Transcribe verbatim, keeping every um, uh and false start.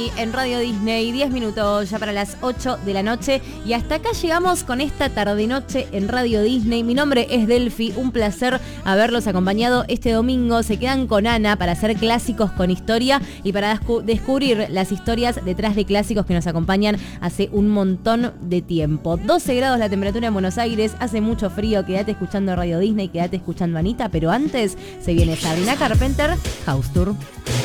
En Radio Disney, diez minutos ya para las ocho de la noche y hasta acá llegamos con esta tarde-noche en Radio Disney. Mi nombre es Delphi, un placer haberlos acompañado este domingo. Se quedan con Ana para hacer clásicos con historia y para descu- descubrir las historias detrás de clásicos que nos acompañan hace un montón de tiempo. doce grados la temperatura en Buenos Aires, hace mucho frío, quédate escuchando Radio Disney, quédate escuchando a Anita, pero antes se viene Sabrina Carpenter, House Tour.